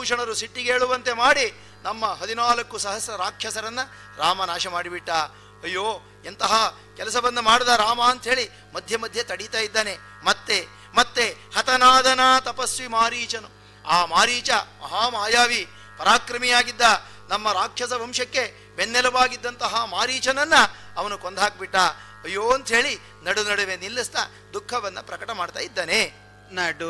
ವಿಭೀಷಣರು ಸಿಟ್ಟಿಗೇಳುವಂತೆ ಮಾಡಿ ನಮ್ಮ 14 ಸಹಸ್ರ ರಾಕ್ಷಸರನ್ನ ರಾಮ ನಾಶ ಮಾಡಿಬಿಟ್ಟ. ಅಯ್ಯೋ, ಎಂತಹ ಕೆಲಸವನ್ನು ಮಾಡಿದ ರಾಮ ಅಂಥೇಳಿ ಮಧ್ಯೆ ಮಧ್ಯೆ ತಡೀತಾ ಇದ್ದಾನೆ. ಮತ್ತೆ ಮತ್ತೆ ಹತನಾದನ ತಪಸ್ವಿ ಮಾರೀಚನು. ಆ ಮಾರೀಚ ಮಹಾಮಾಯಾವಿ ಪರಾಕ್ರಮಿಯಾಗಿದ್ದ ನಮ್ಮ ರಾಕ್ಷಸ ವಂಶಕ್ಕೆ ಬೆನ್ನೆಲುಬಾಗಿದ್ದಂತಹ ಮಾರೀಚನನ್ನ ಅವನು ಕೊಂದಾಕ್ಬಿಟ್ಟ. ಅಯ್ಯೋ ಅಂಥೇಳಿ ನಡುವೆ ನಿಲ್ಲಿಸ್ತಾ ದುಃಖವನ್ನು ಪ್ರಕಟ ಮಾಡ್ತಾ ಇದ್ದಾನೆ. ನಡು